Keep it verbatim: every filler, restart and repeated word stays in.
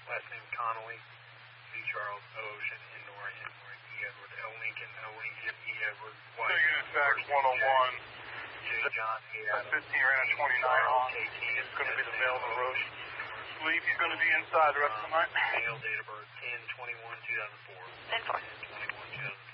last name Connolly, V. Charles, O. Ocean, Indoor, Indoor, E. Edward, L. Lincoln, L. Lincoln, E. Edward, Y. So unit fax one oh one. J. John, A. Adams, fifteen ran twenty-nine on. It's going to be the male of the Roche. Sleep's going to be inside the rest of the night. Male, date of birth ten twenty-one two thousand four. ten four. ten twenty-one two thousand four.